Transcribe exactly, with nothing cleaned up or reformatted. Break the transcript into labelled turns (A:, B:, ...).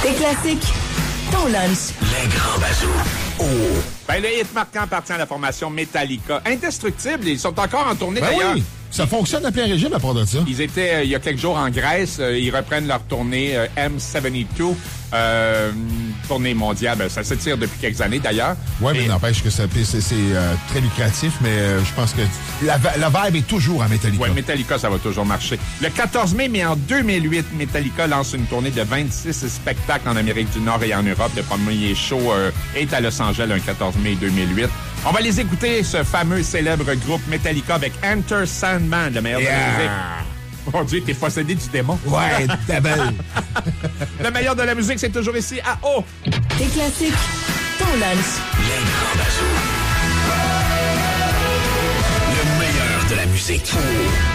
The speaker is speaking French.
A: Tes classiques, ton lunch.
B: Les grands bazous. Oh!
C: Ben, le hit marquant appartient à la formation Metallica. Indestructible, ils sont encore en tournée
D: Ben
C: d'ailleurs.
D: oui, ça fonctionne à plein régime à part de ça.
C: Ils étaient, euh, il y a quelques jours, en Grèce. Euh, ils reprennent leur tournée euh, M soixante-deux. Euh, tournée mondiale. Ben, ça s'étire depuis quelques années, d'ailleurs.
D: Oui, mais
C: Et-
D: n'empêche que ça- c'est c'est, euh, très lucratif, mais euh, je pense que la, la vibe est toujours à Metallica.
C: Oui, Metallica, ça va toujours marcher. Le quatorze mai, mais en deux mille huit, Metallica lance une tournée de vingt-six spectacles en Amérique du Nord et en Europe. Le premier show euh, est à Los Angeles le quatorze mai deux mille huit. On va les écouter, ce fameux célèbre groupe Metallica avec Enter Sandman, le meilleur de la
D: Yeah.
C: musique. Mon Dieu, t'es possédé du démon.
D: Ouais, t'as belle.
C: Le meilleur de la musique, c'est toujours ici à O.
A: Tes classiques, ton lunch.
B: Les grands bazous. Le meilleur de la musique.